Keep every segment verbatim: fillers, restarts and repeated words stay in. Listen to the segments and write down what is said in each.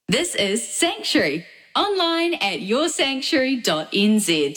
This is Sanctuary, online at your sanctuary dot n z.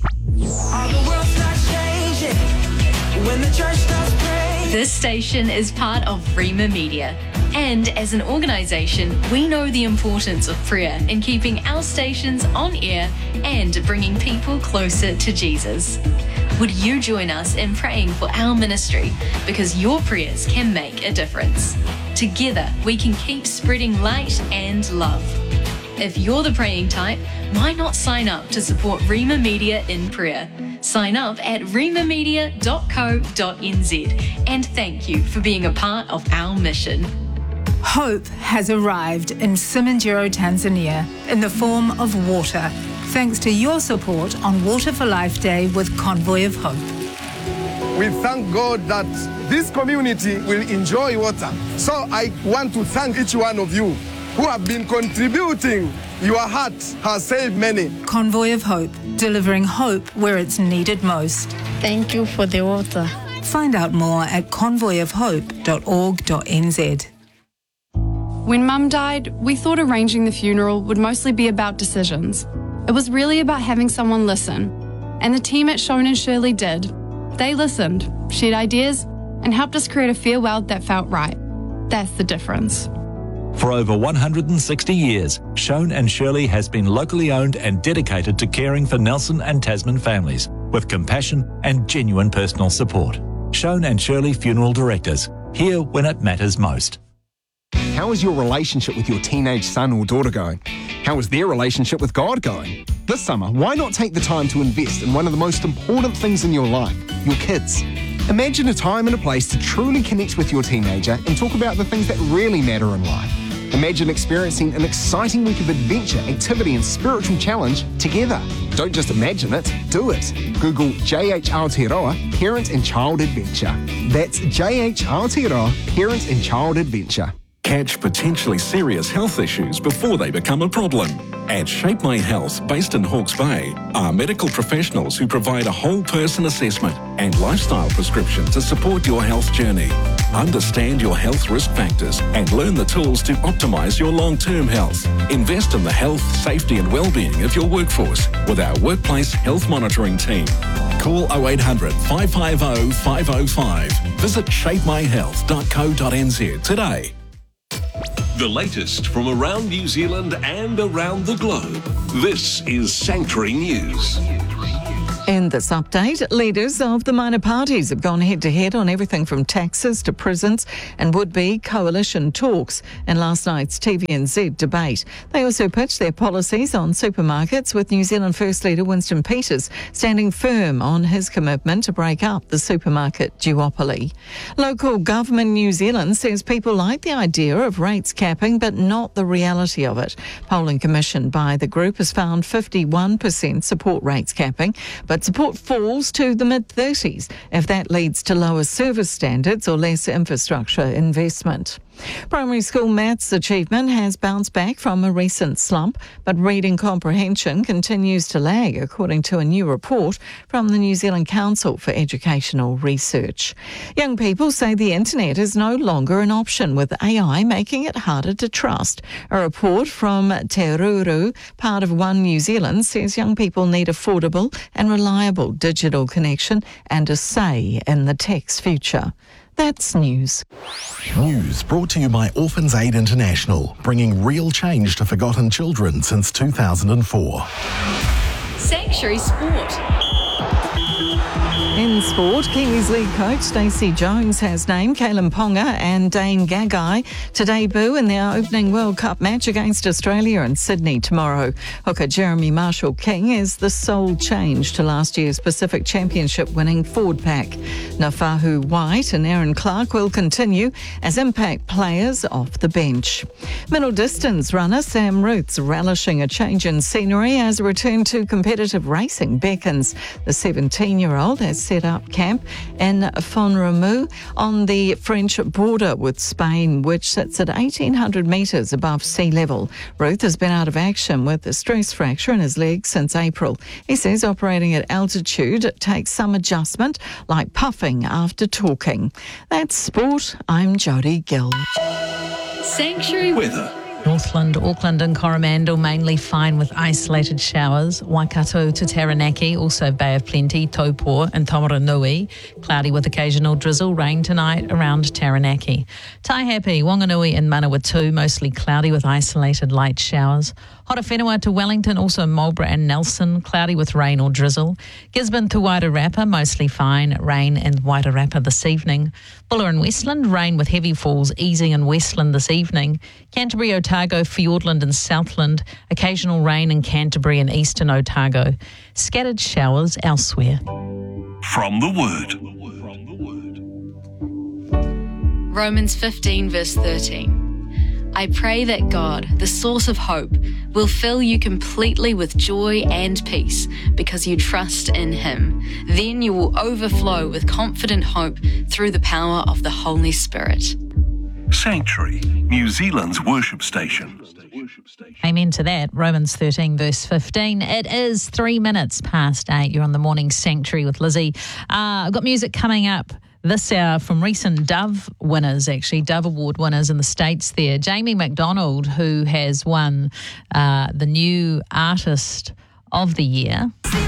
This station is part of Rhema Media, and as an organisation, we know the importance of prayer in keeping our stations on air and bringing people closer to Jesus. Would you join us in praying for our ministry, because your prayers can make a difference? Together, we can keep spreading light and love. If you're the praying type, why not sign up to support Rhema Media in prayer? Sign up at rhema media dot co dot n z, and thank you for being a part of our mission. Hope has arrived in Simanjiro, Tanzania, in the form of water, thanks to your support on Water for Life Day with Convoy of Hope. We thank God that this community will enjoy water. So I want to thank each one of you who have been contributing. Your heart has saved many. Convoy of Hope, delivering hope where it's needed most. Thank you for the water. Find out more at convoy of hope dot org dot n z. When Mum died, we thought arranging the funeral would mostly be about decisions. It was really about having someone listen. And the team at Shone and Shirley did. They listened, shared ideas, and helped us create a farewell that felt right. That's the difference. For over one hundred sixty years, Shone and Shirley has been locally owned and dedicated to caring for Nelson and Tasman families with compassion and genuine personal support. Shone and Shirley Funeral Directors, here when it matters most. How is your relationship with your teenage son or daughter going? How is their relationship with God going? This summer, why not take the time to invest in one of the most important things in your life, your kids? Imagine a time and a place to truly connect with your teenager and talk about the things that really matter in life. Imagine experiencing an exciting week of adventure, activity and spiritual challenge together. Don't just imagine it, do it. Google J H Aotearoa Parent and Child Adventure. That's J H Aotearoa Parent and Child Adventure. Catch potentially serious health issues before they become a problem. At Shape My Health, based in Hawke's Bay, are medical professionals who provide a whole person assessment and lifestyle prescription to support your health journey. Understand your health risk factors and learn the tools to optimise your long-term health. Invest in the health, safety and well-being of your workforce with our workplace health monitoring team. Call oh eight hundred, five five oh, five oh five. Visit shape my health dot co dot n z today. The latest from around New Zealand and around the globe. This is Sanctuary News. In this update, leaders of the minor parties have gone head-to-head on everything from taxes to prisons and would-be coalition talks in last night's T V N Z debate. They also pitched their policies on supermarkets, with New Zealand First Leader Winston Peters standing firm on his commitment to break up the supermarket duopoly. Local government New Zealand says people like the idea of rates capping, but not the reality of it. Polling commissioned by the group has found fifty-one percent support rates capping, but But support falls to the mid-thirties if that leads to lower service standards or less infrastructure investment. Primary school maths achievement has bounced back from a recent slump, but reading comprehension continues to lag, according to a new report from the New Zealand Council for Educational Research. Young people say the internet is no longer an option, with A I making it harder to trust. A report from Te Ruru, part of One New Zealand, says young people need affordable and reliable digital connection and a say in the tech's future. That's news. News brought to you by Orphans Aid International, bringing real change to forgotten children since two thousand four. Sanctuary Sport. In sport, Kiwis lead coach Stacey Jones has named Kalen Ponga and Dane Gagai to debut in their opening World Cup match against Australia in Sydney tomorrow. Hooker Jeremy Marshall-King is the sole change to last year's Pacific Championship winning forward pack. Nafahu White and Aaron Clark will continue as impact players off the bench. Middle distance runner Sam Ruth's relishing a change in scenery as a return to competitive racing beckons. The seventeen-year-old has set up camp in Font-Romeu on the French border with Spain, which sits at eighteen hundred metres above sea level. Ruth has been out of action with a stress fracture in his leg since April. He says operating at altitude takes some adjustment, like puffing after talking. That's sport. I'm Jodie Gill. Sanctuary Weather. Northland, Auckland and Coromandel mainly fine with isolated showers. Waikato to Taranaki, also Bay of Plenty, Taupo and Taumaranui. Cloudy with occasional drizzle, rain tonight around Taranaki. Taihape, Wanganui and Manawatu, mostly cloudy with isolated light showers. Horowhenua to Wellington, also Marlborough and Nelson, cloudy with rain or drizzle. Gisborne to Wairarapa, mostly fine, rain in Wairarapa this evening. Buller and Westland, rain with heavy falls easing in Westland this evening. Canterbury, Otago, Fiordland and Southland, occasional rain in Canterbury and eastern Otago. Scattered showers elsewhere. From the Word. Romans fifteen verse thirteen. I pray that God, the source of hope, will fill you completely with joy and peace because you trust in Him. Then you will overflow with confident hope through the power of the Holy Spirit. Sanctuary, New Zealand's worship station. Amen to that. Romans thirteen verse fifteen. It is three minutes past eight. You're on the morning Sanctuary with Lizzie. Uh, I've got music coming up this hour from recent Dove winners, actually, Dove Award winners in the States there. Jamie McDonald, who has won uh, the new Artist of the Year.